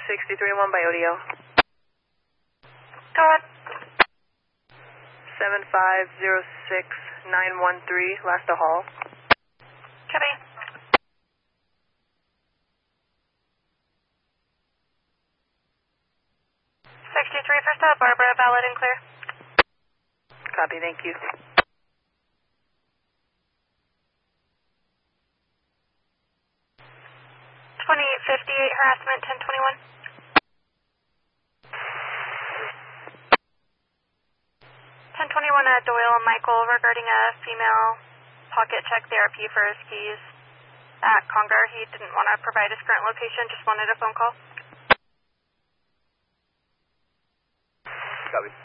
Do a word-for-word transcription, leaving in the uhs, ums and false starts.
sixty-three one by O D L. Go ahead. seven five zero six nine one three, last to Hall. Copy. sixty-three for stop, Barbara, valid and clear. Copy, thank you. twenty-eight fifty-eight harassment, ten twenty-one. ten twenty-one at Doyle and Michael regarding a female pocket check therapy for his keys at Conger. He didn't want to provide his current location, just wanted a phone call. Copy.